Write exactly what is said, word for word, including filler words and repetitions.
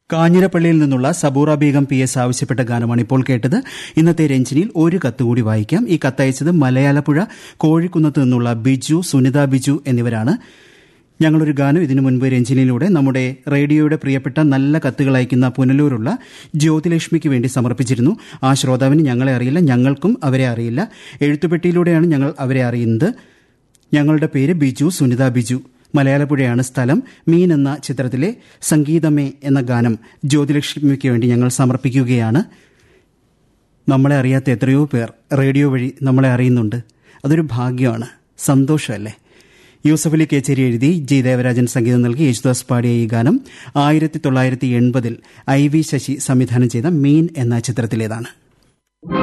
കാഞ്ഞിരപ്പള്ളിയിൽ നിന്നുള്ള Saboora Begum P S ആവശ്യപ്പെട്ട ഗാനമാണ് ഇപ്പോൾ കേട്ടത്. ഇന്നത്തെ രഞ്ജിനിയിൽ ഒരു കത്ത് കൂടി വായിക്കാം. ഈ കത്തയച്ചത് മലയാലപ്പുഴ കോഴിക്കുന്നത്ത് നിന്നുള്ള ബിജു, സുനിത ബിജു എന്നിവരാണ്. ഞങ്ങളൊരു ഗാനം ഇതിനു മുൻപ് രഞ്ജിനിയിലൂടെ നമ്മുടെ റേഡിയോയുടെ പ്രിയപ്പെട്ട നല്ല കത്തുകൾ അയക്കുന്ന പുനലൂരുള്ള ജ്യോതിലക്ഷ്മിക്ക് വേണ്ടി സമർപ്പിച്ചിരുന്നു. ആ ശ്രോതാവിന് ഞങ്ങളെ അറിയില്ല, ഞങ്ങൾക്കും അവരെ അറിയില്ല. എഴുത്തുപെട്ടിയിലൂടെയാണ് ഞങ്ങൾ അവരെ അറിയുന്നത്. ഞങ്ങളുടെ പേര് ബിജു, സുനിത ബിജു. മലയാളപ്പുഴയാണ് സ്ഥലം. മീൻ എന്ന ചിത്രത്തിലെ സംഗീതമേ എന്ന ഗാനം ജ്യോതിലക്ഷ്മിക്ക് വേണ്ടി ഞങ്ങൾ സമർപ്പിക്കുകയാണ്. നമ്മളെ അറിയാത്ത എത്രയോ പേർ റേഡിയോ വഴി നമ്മളെ അറിയുന്നുണ്ട്. അതൊരു ഭാഗ്യമാണ്, സന്തോഷമല്ലേ? യൂസഫലി കേച്ചേരി എഴുതി ജി ദേവരാജൻ സംഗീതം നൽകി യേശുദാസ് പാടിയ ഈ ഗാനം ആയിരത്തി തൊള്ളായിരത്തി എൺപതിൽ ഐ വി ശശി സംവിധാനം ചെയ്ത മീൻ എന്ന ചിത്രത്തിലേതാണ്.